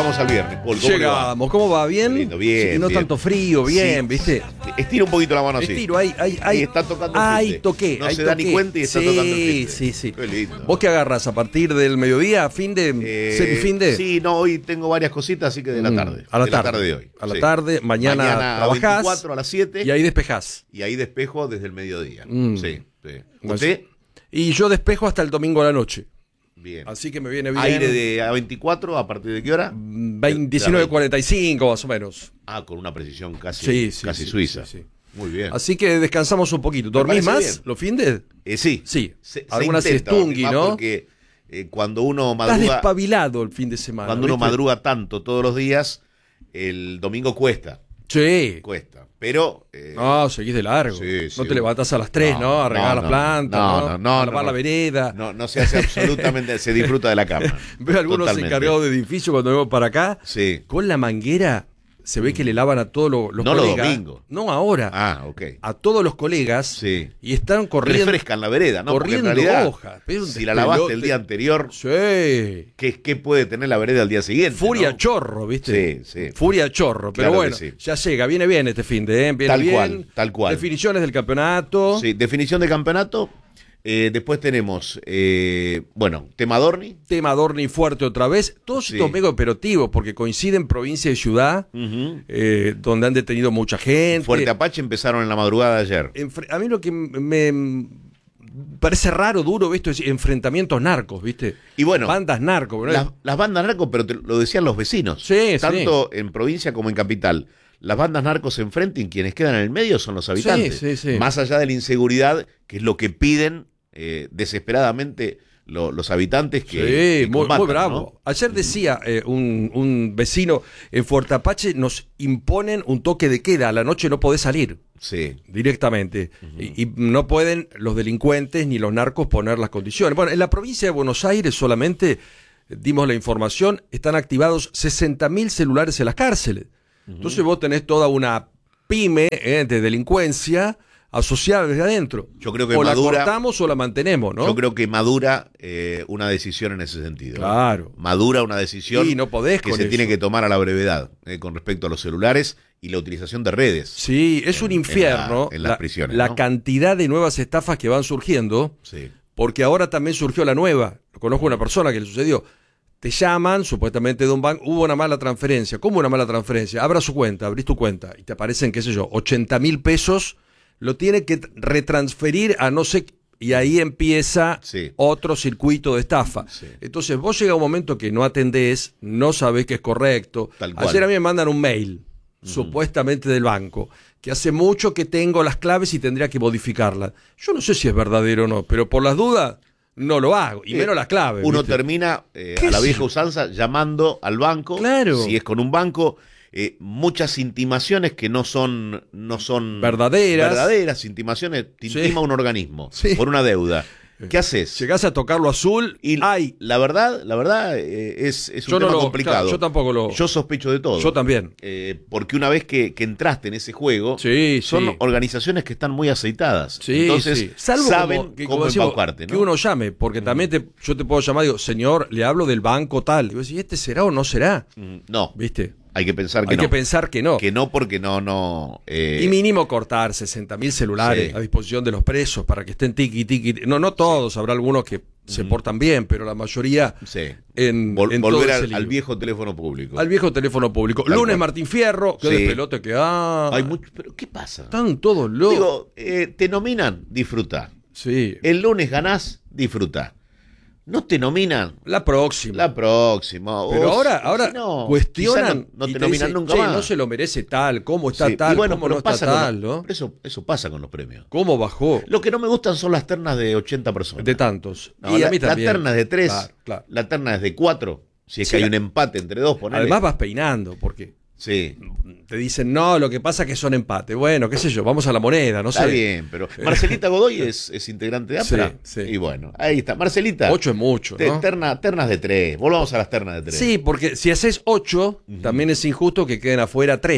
llegamos al viernes, Paul. ¿Cómo le va? Llegamos, ¿cómo va? ¿Bien? Lindo, bien, Sí, no bien. tanto frío, bien, Sí. ¿viste? Estira un poquito la mano así. Estiro, ahí. Y está tocando el Ahí finde. toqué. No ahí se da toqué. ni cuenta y está tocando el finde. Sí. Qué lindo. ¿Vos qué agarrás? ¿A partir del mediodía? ¿Fin de? ¿Semifin de? Sí, no, hoy tengo varias cositas, así que de la tarde. A la de tarde. la tarde de hoy. A la Sí. tarde, mañana a trabajás. 24 a las 7. Y ahí despejás. Y ahí despejo desde el mediodía. Sí. Bueno, ¿Usted? Y yo despejo hasta el domingo a la noche. Bien. Así que me viene bien. Aire de A24, ¿a partir de qué hora? 19:45 más o menos. Ah, con una precisión casi suiza. Sí. Muy bien. Así que descansamos un poquito. ¿Dormís parece más bien. los findes? Sí. Sí. Se Alguna intenta siestungui, dormir más ¿no? Porque cuando uno Estás madruga, despabilado el fin de semana. cuando uno ¿viste? madruga tanto todos los días, el domingo cuesta. Sí. Pero No, seguís de largo. Sí, no sí. te levantás a las 3, ¿no? A regar las plantas, a lavar la vereda. no se hace absolutamente, se disfruta de la cama. Veo algunos Totalmente. encargados de edificio cuando vengo para acá. Sí. Con la manguera se ve que le lavan a todos los No los colegas. domingos. No ahora. Ah, ok. A todos los colegas. Sí. Y están corriendo. Refrescan la vereda, ¿no? Porque en corriendo realidad, hojas. Pero un si la lavaste despelote. el día anterior, Sí. ¿qué puede tener la vereda al día siguiente? Furia ¿no? chorro, ¿viste? Sí. Furia chorro. Pero Claro bueno, que sí. ya llega. Viene bien este fin de, viene Tal bien. cual, tal cual. Definiciones del campeonato. Sí, definición de campeonato. Después tenemos, tema Dorni. Tema Dorni fuerte otra vez. Todos Sí. estos mega operativos, porque coinciden provincia y ciudad, donde han detenido mucha gente. Fuerte Apache empezaron en la madrugada de ayer. A mí lo que me parece raro, duro, esto es enfrentamientos narcos, ¿viste? Y bueno, bandas narcos, ¿no? Las bandas narcos, pero lo decían los vecinos. Sí, Tanto en provincia como en capital. Las bandas narcos se enfrentan y quienes quedan en el medio son los habitantes. Sí. Más allá de la inseguridad, que es lo que piden desesperadamente los habitantes que Sí, muy combatan, bravo. ¿no? Ayer decía un vecino en Fuerte Apache, nos imponen un toque de queda, a la noche no podés salir Sí. directamente. Y no pueden los delincuentes ni los narcos poner las condiciones. Bueno, en la provincia de Buenos Aires solamente, dimos la información, están activados 60.000 celulares en las cárceles. Entonces vos tenés toda una pyme de delincuencia asociada desde adentro. Yo creo que o madura, la cortamos o la mantenemos, ¿no? Yo creo que madura una decisión en ese sentido. Claro. Madura una decisión Y no podés que con se eso. tiene que tomar a la brevedad con respecto a los celulares y la utilización de redes. Sí, es un infierno en las prisiones, la ¿no? cantidad de nuevas estafas que van surgiendo, Sí. porque ahora también surgió la nueva. Conozco una persona que le sucedió. Te llaman, supuestamente de un banco, hubo una mala transferencia. ¿Cómo una mala transferencia? Abra su cuenta, abrís tu cuenta y te aparecen, qué sé yo, 80.000 pesos, lo tiene que retransferir a no sé, y ahí empieza Sí. otro circuito de estafa. Sí. Entonces vos llega un momento que no atendés, no sabés que es correcto. Tal cual. Ayer a mí me mandan un mail, supuestamente del banco, que hace mucho que tengo las claves y tendría que modificarlas. Yo no sé si es verdadero o no, pero por las dudas no lo hago, y menos las claves. Uno ¿viste? termina a la sé vieja yo? usanza llamando al banco. Claro. Si es con un banco, muchas intimaciones que no son Verdaderas. intimaciones, te Sí. intima un organismo Sí. por una deuda. ¿Qué haces? Llegás a tocarlo azul Y ¡ay! la verdad es un Yo no tema lo- complicado. claro, yo tampoco lo- Yo sospecho de todo. Yo también. Porque una vez que entraste en ese juego, Sí, son sí. organizaciones que están muy aceitadas. Sí, Entonces sí. Salvo saben que, cómo decimos, embaucarte, que ¿no? uno llame, porque también yo te puedo llamar y digo, señor, le hablo del banco tal. Digo, ¿y este será o no será? No, ¿Viste? hay que pensar que Hay no. que pensar que no. Que no, porque no. Y mínimo cortar 60.000 celulares Sí. a disposición de los presos para que estén tiqui. No todos, habrá algunos que se portan bien, pero la mayoría Sí. en todo Volver ese al lío. viejo teléfono público. Al viejo teléfono público. Tal Lunes cual. Martín Fierro, qué Sí. despelote que hay. Hay mucho, pero ¿qué pasa? Están todos locos. Digo, te nominan, disfrutá. Sí. El lunes ganás, disfrutá. No te nominan, La próxima. la próxima. Pero O ahora si no, cuestionan. quizá no y te te nominan dicen, nunca "Che, más. no se lo merece tal, cómo está Sí, tal, y bueno, cómo pero no está pasa tal, con ¿no? pero eso pasa con los premios. ¿Cómo bajó? Lo que no me gustan son las ternas de 80 personas. De tantos. No, y la, a mí también. La terna es de 3, Claro. la terna es de 4. Si es Sí, que hay un empate entre dos, ponele. Además vas peinando, porque Sí, te dicen, no, lo que pasa es que son empate. Bueno, qué sé yo, vamos a la moneda, no está sé. bien, pero Marcelita Godoy es integrante de APRA. Sí, sí. Y bueno, ahí está. Marcelita. 8 es mucho, ¿no? Ternas de 3. Volvamos a las ternas de 3. Sí, porque si haces 8, también es injusto que queden afuera 3.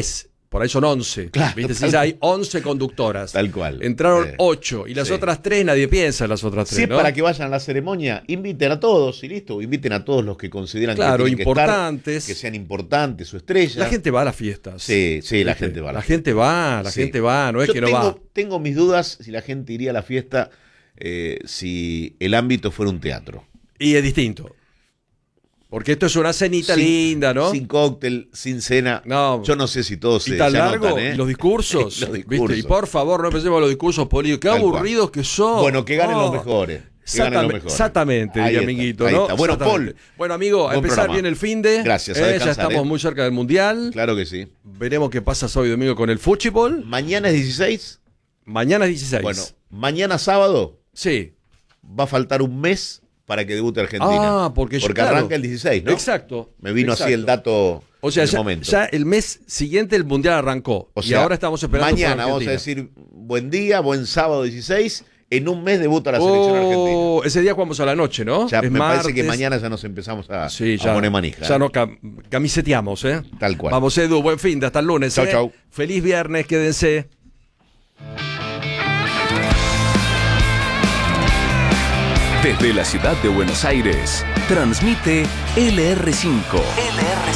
por ahí son 11. Claro, ¿Viste? Si ya hay 11 conductoras. Tal cual. Entraron 8 y las sí. otras 3 nadie piensa en las otras 3. Si es ¿no? para que vayan a la ceremonia, inviten a todos y listo. Inviten a todos los que consideran Claro, que tienen importantes. que sean importantes, su estrella. La gente va a las fiestas. Sí, sí, la gente va. La gente va, Sí. no es Yo que no va. Tengo mis dudas si la gente iría a la fiesta si el ámbito fuera un teatro. Y es distinto. Porque esto es una cenita linda, ¿no? Sin cóctel, sin cena. No. Yo no sé si todos Y se tan se largo, anotan, ¿eh? y los discursos, Los ¿viste? discursos. Y por favor, no empecemos los discursos políticos. Qué Tal cual. aburridos que son. Bueno, que ganen los mejores. Que ganen los mejores. Exactamente, Ahí diría está, Minguito, ahí ¿no? está. Bueno, Exactamente. Paul. Bueno, amigo, a buen empezar programa. bien el finde. Gracias, a Ya descansar, estamos muy cerca del Mundial. Claro que sí. Veremos qué pasa sábado y domingo con el fútbol. Mañana es 16. Mañana es 16. Bueno, mañana sábado sí. va a faltar un mes para que debute Argentina. Porque claro, arranca el 16, ¿no? Exacto. Me vino así el dato. O sea, en el momento. ya el mes siguiente el Mundial arrancó. O y sea, ahora estamos esperando mañana por vamos a Argentina. decir buen día, buen sábado 16. En un mes debuta la selección argentina. Ese día jugamos a la noche, ¿no? Ya Es me parece martes. que mañana ya nos empezamos a ya, poner manija. Ya no camiseteamos, ¿eh? Tal cual. Vamos, Edu, buen fin de hasta el lunes. Chau, chau. Feliz viernes, quédense. Desde la ciudad de Buenos Aires, transmite LR5.